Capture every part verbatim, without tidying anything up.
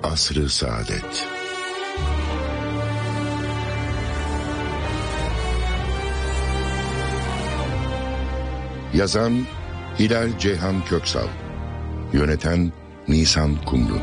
Asr-ı Saadet. Yazan Hilal Ceyhan Köksal. Yöneten Nisan Kumru.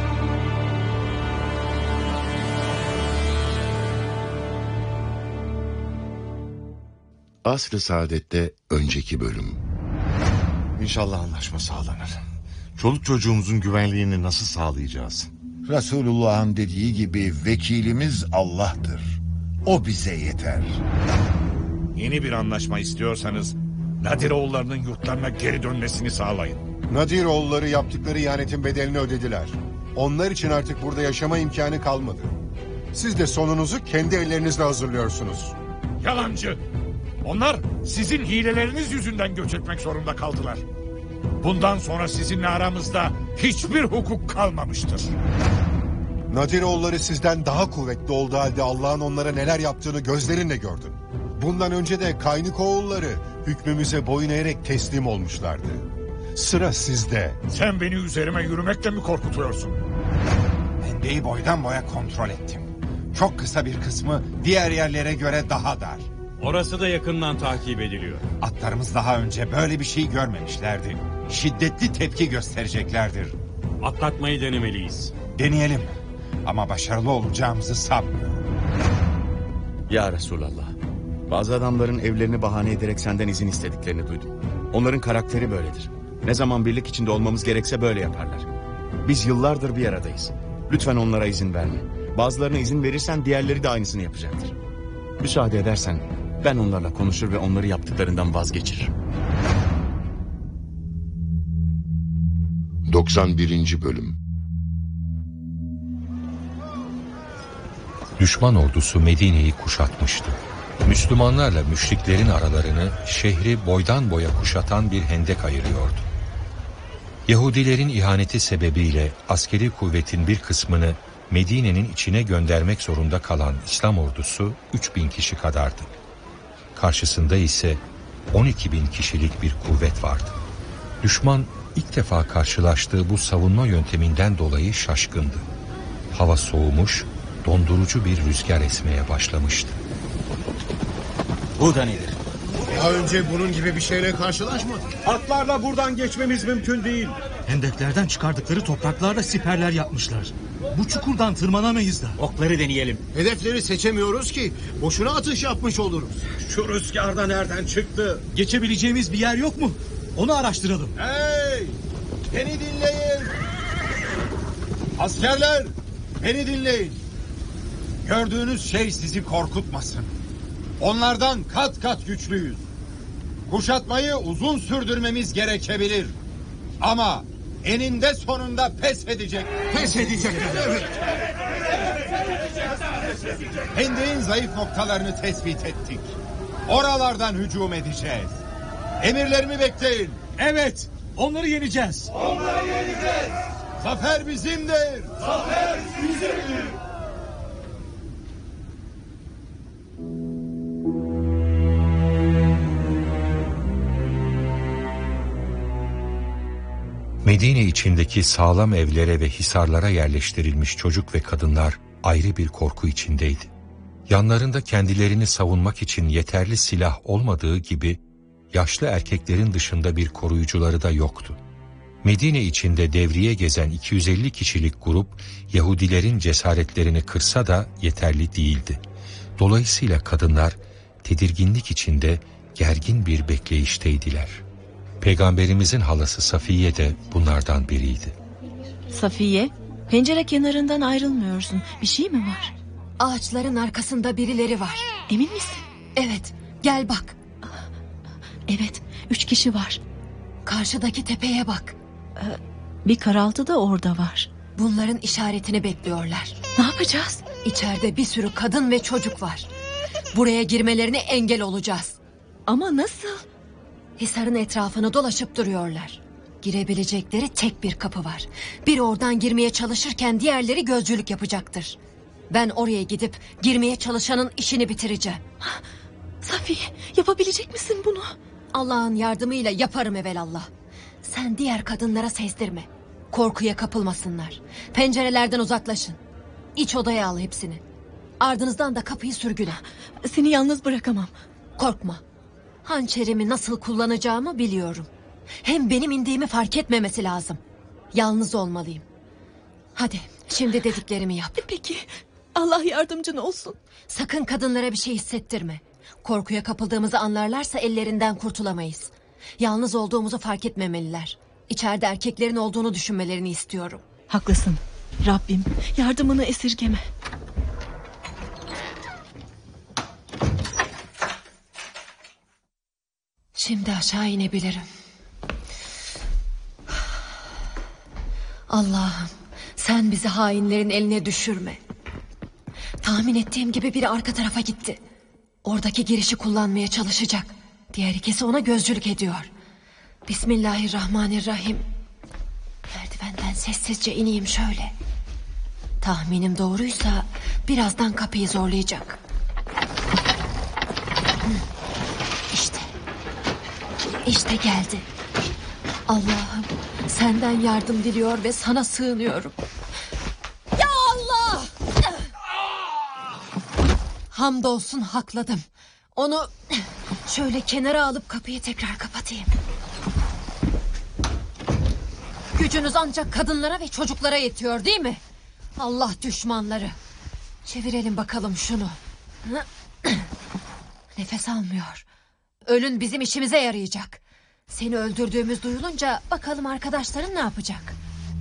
Asr-ı Saadet'te önceki bölüm. İnşallah anlaşma sağlanır. Çoluk çocuğumuzun güvenliğini nasıl sağlayacağız? Resulullah'ın dediği gibi vekilimiz Allah'tır. O bize yeter. Yeni bir anlaşma istiyorsanız Nadiroğullarının yurtlarına geri dönmesini sağlayın. Nadiroğulları yaptıkları ihanetin bedelini ödediler. Onlar için artık burada yaşama imkanı kalmadı. Siz de sonunuzu kendi ellerinizle hazırlıyorsunuz. Yalancı! Onlar sizin hileleriniz yüzünden göç etmek zorunda kaldılar. Bundan sonra sizinle aramızda hiçbir hukuk kalmamıştır. Nadiroğulları sizden daha kuvvetli olduğu halde Allah'ın onlara neler yaptığını gözlerinle gördün. Bundan önce de Kaynikoğulları hükmümüze boyun eğerek teslim olmuşlardı. Sıra sizde. Sen beni üzerime yürümekle mi korkutuyorsun? Hendeyi boydan boya kontrol ettim. Çok kısa bir kısmı diğer yerlere göre daha dar. Orası da yakından takip ediliyor. Atlarımız daha önce böyle bir şey görmemişlerdi. Şiddetli tepki göstereceklerdir. Atlatmayı denemeliyiz. Deneyelim. Ama başarılı olacağımızı sanmıyorum. Ya Resulallah. Bazı adamların evlerini bahane ederek senden izin istediklerini duydum. Onların karakteri böyledir. Ne zaman birlik içinde olmamız gerekse böyle yaparlar. Biz yıllardır bir aradayız. Lütfen onlara izin verme. Bazılarına izin verirsen diğerleri de aynısını yapacaktır. Müsaade edersen ben onlarla konuşur ve onları yaptıklarından vazgeçiririm. doksan birinci Bölüm. Düşman ordusu Medine'yi kuşatmıştı. Müslümanlarla müşriklerin aralarını şehri boydan boya kuşatan bir hendek ayırıyordu. Yahudilerin ihaneti sebebiyle askeri kuvvetin bir kısmını Medine'nin içine göndermek zorunda kalan İslam ordusu üç bin kişi kadardı. Karşısında ise on iki bin kişilik bir kuvvet vardı. Düşman ilk defa karşılaştığı bu savunma yönteminden dolayı şaşkındı. Hava soğumuş, dondurucu bir rüzgar esmeye başlamıştı. Bu da nedir? Daha önce bunun gibi bir şeyle karşılaşmadık. Atlarla buradan geçmemiz mümkün değil. Hendeklerden çıkardıkları topraklarla siperler yapmışlar. Bu çukurdan tırmanamayız da. Okları deneyelim. Hedefleri seçemiyoruz ki. Boşuna atış yapmış oluruz. Şu rüzgar da nereden çıktı? Geçebileceğimiz bir yer yok mu? Onu araştıralım. Hey! Beni dinleyin. Askerler, beni dinleyin. Gördüğünüz şey sizi korkutmasın. Onlardan kat kat güçlüyüz. Kuşatmayı uzun sürdürmemiz gerekebilir. Ama eninde sonunda pes edecek. Pes edecekler. Evet. Hendeğin zayıf noktalarını tespit ettik. Oralardan hücum edeceğiz. Emirlerimi bekleyin. Evet, onları yeneceğiz. Onları yeneceğiz. Zafer bizimdir. Zafer bizimdir. Medine içindeki sağlam evlere ve hisarlara yerleştirilmiş çocuk ve kadınlar ayrı bir korku içindeydi. Yanlarında kendilerini savunmak için yeterli silah olmadığı gibi yaşlı erkeklerin dışında bir koruyucuları da yoktu. Medine içinde devriye gezen iki yüz elli kişilik grup Yahudilerin cesaretlerini kırsa da yeterli değildi. Dolayısıyla kadınlar tedirginlik içinde gergin bir bekleyişteydiler. Peygamberimizin halası Safiye de bunlardan biriydi. Safiye, pencere kenarından ayrılmıyorsun. Bir şey mi var? Ağaçların arkasında birileri var. Emin misin? Evet, gel bak. Evet, üç kişi var. Karşıdaki tepeye bak. Bir karaltı da orada var. Bunların işaretini bekliyorlar. Ne yapacağız? İçeride bir sürü kadın ve çocuk var. Buraya girmelerine engel olacağız. Ama nasıl? Hisarın etrafını dolaşıp duruyorlar. Girebilecekleri tek bir kapı var. Biri oradan girmeye çalışırken diğerleri gözcülük yapacaktır. Ben oraya gidip girmeye çalışanın işini bitireceğim. Safiye, yapabilecek misin bunu? Allah'ın yardımıyla yaparım evelallah. Sen diğer kadınlara sezdirme. Korkuya kapılmasınlar. Pencerelerden uzaklaşın. İç odaya al hepsini. Ardınızdan da kapıyı sürgüle. Seni yalnız bırakamam. Korkma. Hançerimi nasıl kullanacağımı biliyorum. Hem benim indiğimi fark etmemesi lazım. Yalnız olmalıyım. Hadi şimdi dediklerimi yap. Peki. Allah yardımcın olsun. Sakın kadınlara bir şey hissettirme. Korkuya kapıldığımızı anlarlarsa ellerinden kurtulamayız. Yalnız olduğumuzu fark etmemeliler. İçeride erkeklerin olduğunu düşünmelerini istiyorum. Haklısın. Rabbim yardımını esirgeme. Şimdi aşağı inebilirim. Allah'ım sen bizi hainlerin eline düşürme. Tahmin ettiğim gibi biri arka tarafa gitti. Oradaki girişi kullanmaya çalışacak. Diğer ikisi ona gözcülük ediyor. Bismillahirrahmanirrahim. Merdivenden sessizce ineyim şöyle. Tahminim doğruysa birazdan kapıyı zorlayacak. İşte. İşte geldi. Allah'ım senden yardım diliyor ve sana sığınıyorum. Ya Allah! Hamdolsun hakladım. Onu şöyle kenara alıp kapıyı tekrar kapatayım. Gücünüz ancak kadınlara ve çocuklara yetiyor değil mi? Allah düşmanları. Çevirelim bakalım şunu. Nefes almıyor. Ölün bizim işimize yarayacak. Seni öldürdüğümüz duyulunca bakalım arkadaşların ne yapacak?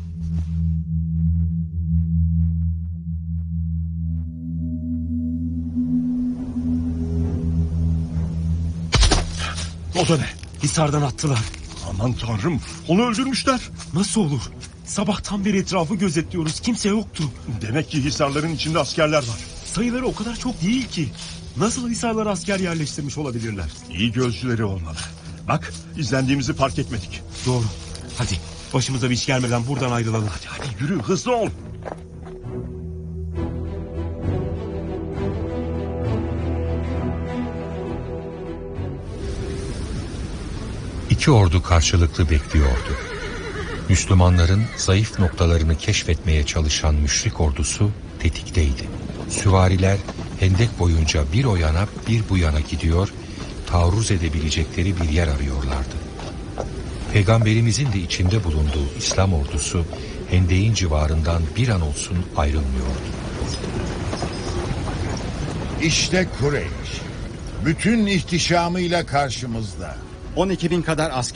O da ne? Hisardan attılar. Aman tanrım, onu öldürmüşler. Nasıl olur? Sabahtan beri etrafı gözetliyoruz, kimse yoktu. Demek ki hisarların içinde askerler var. Sayıları o kadar çok değil ki. Nasıl hisarlara asker yerleştirmiş olabilirler? İyi gözcüleri olmalı. Bak, izlendiğimizi fark etmedik. Doğru. Hadi başımıza bir iş gelmeden buradan ayrılalım. Hadi hadi yürü, hızlı ol. İki ordu karşılıklı bekliyordu. Müslümanların zayıf noktalarını keşfetmeye çalışan müşrik ordusu tetikteydi. Süvariler hendek boyunca bir o yana bir bu yana gidiyor, taarruz edebilecekleri bir yer arıyorlardı. Peygamberimizin de içinde bulunduğu İslam ordusu hendeğin civarından bir an olsun ayrılmıyordu. İşte Kureyş. Bütün ihtişamıyla karşımızda. on iki bin kadar asker